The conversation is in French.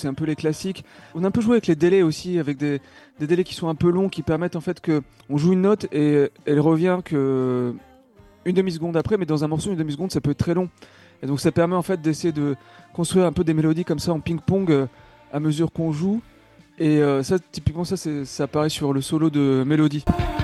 c'est un peu les classiques. On a un peu joué avec les délais aussi, avec des délais qui sont un peu longs, qui permettent en fait que on joue une note et elle revient que une demi-seconde après, mais dans un morceau, une demi-seconde, ça peut être très long. Et donc ça permet en fait d'essayer de construire un peu des mélodies comme ça en ping-pong à mesure qu'on joue. Et ça, typiquement, ça apparaît sur le solo de Mélodie.